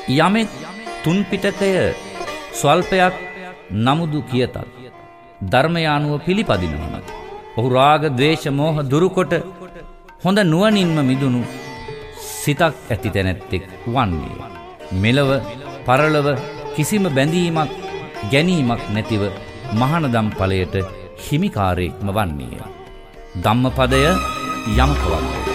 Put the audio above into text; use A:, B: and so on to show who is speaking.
A: යමෙක් තුන් පිටකය ස්වල්පයක් නමුදු කියතත් ධර්මය අනුව පිළිපදිනවන ඔහු රාග ද්වේෂ මෝහ දුරුකොට හොඳ නුවණින්ම මිදුණු සිතක් ඇති තැනැත්තෙක් වන්නේ. මෙලව පරලව කිසිම බැඳීමක් ගැනීමක් නැතිව මහානදම් ඵලයට හිමිකාරයෙක්ම වන්නේය. ධම්මපදය යමක වන්නේ